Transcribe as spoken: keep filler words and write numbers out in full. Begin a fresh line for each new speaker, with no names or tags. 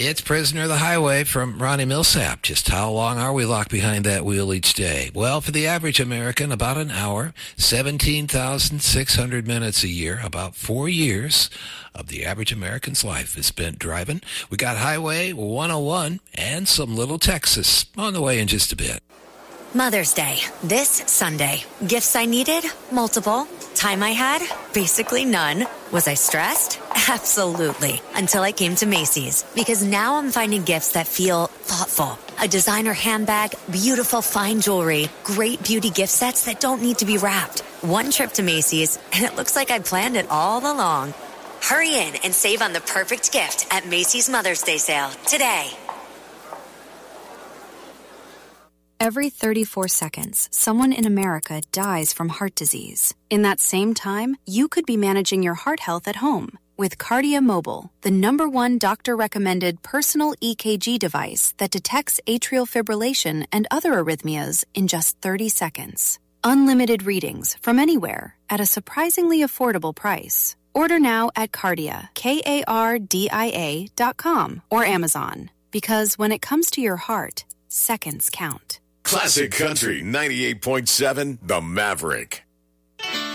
It's Prisoner of the Highway from Ronnie Millsap. Just how long are we locked behind that wheel each day? Well, for the average American, about an hour, seventeen thousand six hundred minutes a year, about four years of the average American's life is spent driving. We got Highway one oh one and some Little Texas on the way in just a bit.
Mother's Day, this Sunday. Gifts I needed? Multiple. Time I had? Basically none. Was I stressed? Absolutely. Until I came to Macy's. Because now I'm finding gifts that feel thoughtful. A designer handbag, beautiful fine jewelry, great beauty gift sets that don't need to be wrapped. One trip to Macy's, and it looks like I planned it all along. Hurry in and save on the perfect gift at Macy's Mother's Day sale today.
Every thirty-four seconds, someone in America dies from heart disease. In that same time, you could be managing your heart health at home with Kardia Mobile, the number one doctor-recommended personal E K G device that detects atrial fibrillation and other arrhythmias in just thirty seconds. Unlimited readings from anywhere at a surprisingly affordable price. Order now at Kardia, K A R D I A dot com or Amazon. Because when it comes to your heart, seconds count.
Classic Country ninety-eight point seven, The Maverick.